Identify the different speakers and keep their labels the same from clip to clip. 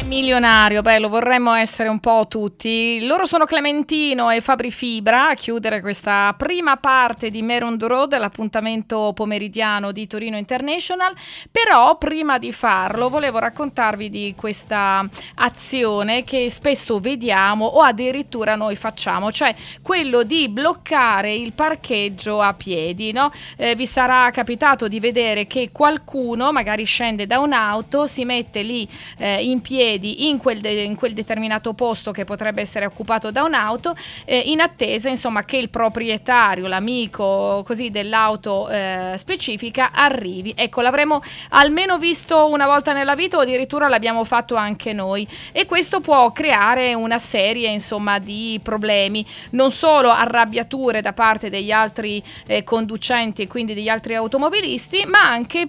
Speaker 1: Milionario, bello, vorremmo essere un po' tutti. Loro sono Clementino e Fabri Fibra a chiudere questa prima parte di Maroon Road, l'appuntamento pomeridiano di Torino International. Però prima di farlo volevo raccontarvi di questa azione che spesso vediamo o addirittura noi facciamo, cioè quello di bloccare il parcheggio a piedi, no? Vi sarà capitato di vedere che qualcuno magari scende da un'auto, si mette lì in piedi in quel determinato posto che potrebbe essere occupato da un'auto, in attesa insomma che il proprietario, l'amico così dell'auto specifica arrivi. Ecco, l'avremo almeno visto una volta nella vita o addirittura l'abbiamo fatto anche noi, e questo può creare una serie insomma di problemi, non solo arrabbiature da parte degli altri conducenti e quindi degli altri automobilisti, ma anche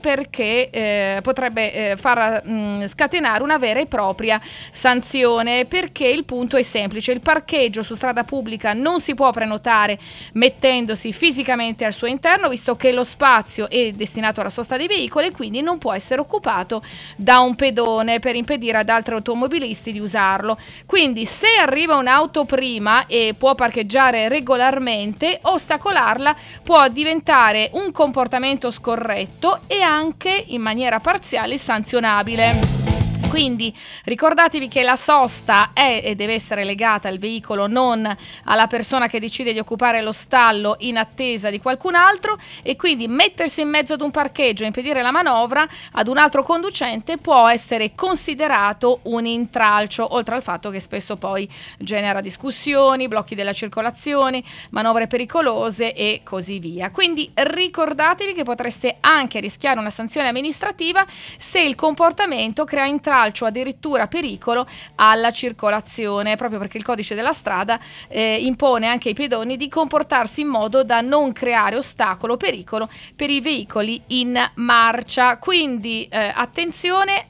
Speaker 1: perché potrebbe far scatenare una vera e propria sanzione, perché il punto è semplice: il parcheggio su strada pubblica non si può prenotare mettendosi fisicamente al suo interno, visto che lo spazio è destinato alla sosta dei veicoli e quindi non può essere occupato da un pedone per impedire ad altri automobilisti di usarlo. Quindi se arriva un'auto prima e può parcheggiare regolarmente, ostacolarla può diventare un comportamento scorretto e anche in maniera parziale sanzionabile. Quindi ricordatevi che la sosta è e deve essere legata al veicolo, non alla persona che decide di occupare lo stallo in attesa di qualcun altro, e quindi mettersi in mezzo ad un parcheggio e impedire la manovra ad un altro conducente può essere considerato un intralcio, oltre al fatto che spesso poi genera discussioni, blocchi della circolazione, manovre pericolose e così via. Quindi ricordatevi che potreste anche rischiare una sanzione amministrativa se il comportamento crea intralcio o addirittura pericolo alla circolazione, proprio perché il codice della strada impone anche ai pedoni di comportarsi in modo da non creare ostacolo o pericolo per i veicoli in marcia. Quindi attenzione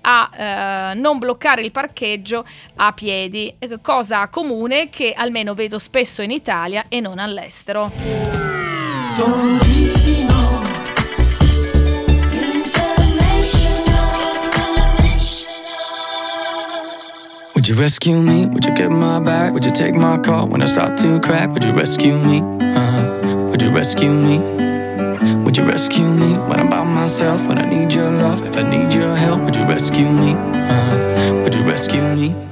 Speaker 1: a non bloccare il parcheggio a piedi, cosa comune che almeno vedo spesso in Italia e non all'estero.
Speaker 2: Would you rescue me? Would you get my back? Would you take my call when I start to crack? Would you rescue me? Would you rescue me? Would you rescue me when I'm by myself? When I need your love, if I need your help, would you rescue me? Would you rescue me?